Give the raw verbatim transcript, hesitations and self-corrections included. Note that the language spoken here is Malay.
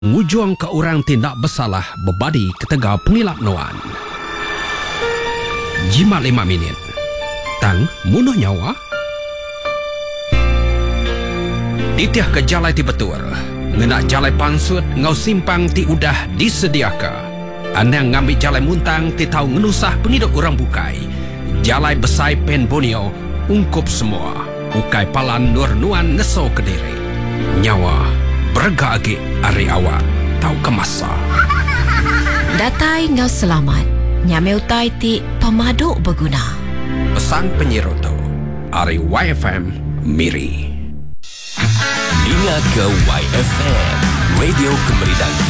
Ngujung ke orang tindak bersalah berbadi ketega pengilap nuan. Jimat lima minit. Tang munuh nyawa. Titiah ke jalai ti betul. Ngena jalai pangsut ngau simpang ti udah disediaka. Anang ngambil jalai muntang ti tahu ngenusah pengiduk orang bukai. Jalai besai pen bonio ungkup semua. Ukai palan nur nuan ngeso kediri. Nyawa berga agi ari awak tau kemasa. Datai ngau selamat. Nyame utai ti pemaduk berguna. Pesan penyeroto ari Y F M Miri. Ingat ke Y F M, Radio Kemeridang